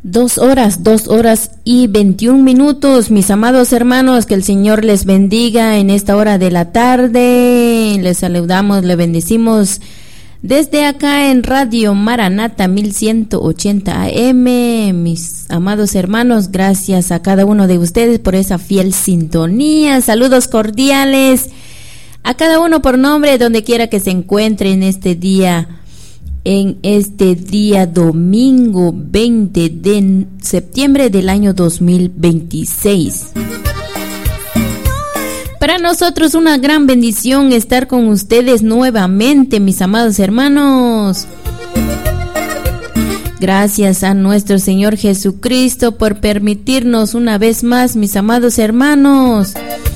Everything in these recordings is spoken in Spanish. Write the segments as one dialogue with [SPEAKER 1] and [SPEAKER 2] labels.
[SPEAKER 1] 2 horas y 21 minutos, mis amados hermanos, que el Señor les bendiga en esta hora de la tarde. Les saludamos, le bendecimos desde acá en Radio Maranata 1180 AM. Mis amados hermanos, gracias a cada uno de ustedes por esa fiel sintonía. Saludos cordiales a cada uno por nombre, donde quiera que se encuentre en este día domingo 20 de septiembre del año 2026. Para nosotros una gran bendición estar con ustedes nuevamente, mis amados hermanos. Gracias a nuestro Señor Jesucristo por permitirnos una vez más, mis amados hermanos,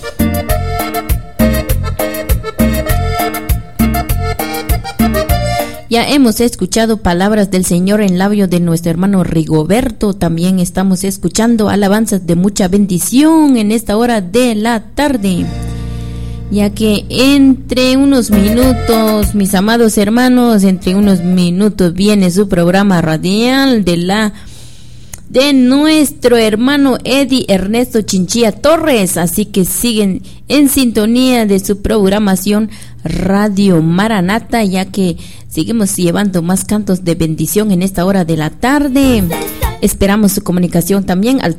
[SPEAKER 1] ya hemos escuchado palabras del Señor en labio de nuestro hermano Rigoberto. También estamos escuchando alabanzas de mucha bendición en esta hora de la tarde. Ya que entre unos minutos, mis amados hermanos, entre unos minutos viene su programa radial de nuestro hermano Eddie Ernesto Chinchilla Torres, así que siguen en sintonía de su programación Radio Maranata, ya que seguimos llevando más cantos de bendición en esta hora de la tarde. Esperamos su comunicación también al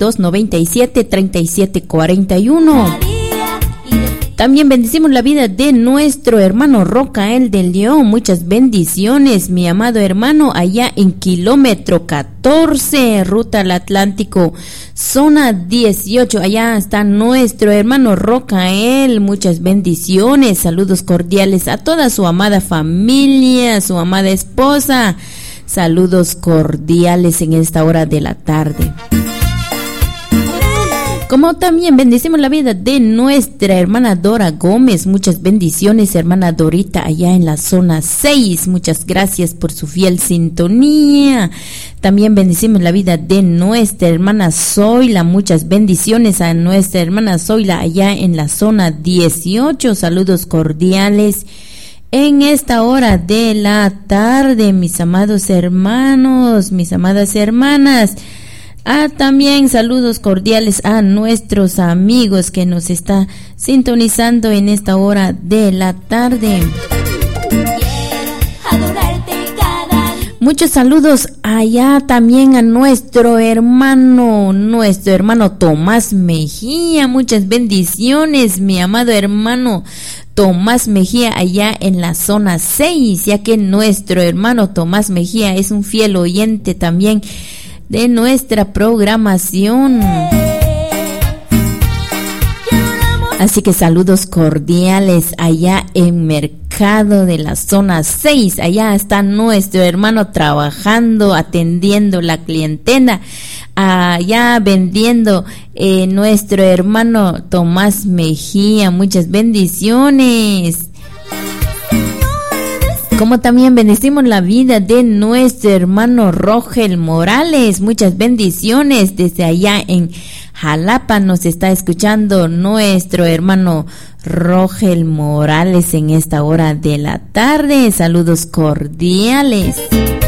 [SPEAKER 1] 3297-3741. También bendecimos la vida de nuestro hermano Rocael de León. Muchas bendiciones, mi amado hermano, allá en kilómetro 14, ruta al Atlántico, zona 18. Allá está nuestro hermano Rocael. Muchas bendiciones, saludos cordiales a toda su amada familia, su amada esposa. Saludos cordiales en esta hora de la tarde. Como también bendecimos la vida de nuestra hermana Dora Gómez. Muchas bendiciones, hermana Dorita, allá en la zona 6. Muchas gracias por su fiel sintonía. También bendecimos la vida de nuestra hermana Zoila. Muchas bendiciones a nuestra hermana Zoila allá en la zona 18. Saludos cordiales en esta hora de la tarde, mis amados hermanos, mis amadas hermanas. También saludos cordiales a nuestros amigos que nos está sintonizando en esta hora de la tarde. Muchos saludos allá también a nuestro hermano Tomás Mejía. Muchas bendiciones, mi amado hermano Tomás Mejía, allá en la zona 6, ya que nuestro hermano Tomás Mejía es un fiel oyente también de nuestra programación. Así que saludos cordiales allá en Mercado de la zona 6. Allá está nuestro hermano trabajando, atendiendo la clientela, allá vendiendo nuestro hermano Tomás Mejía. Muchas bendiciones. Como también bendecimos la vida de nuestro hermano Rogel Morales. Muchas bendiciones desde allá en Jalapa. Nos está escuchando nuestro hermano Rogel Morales en esta hora de la tarde. Saludos cordiales.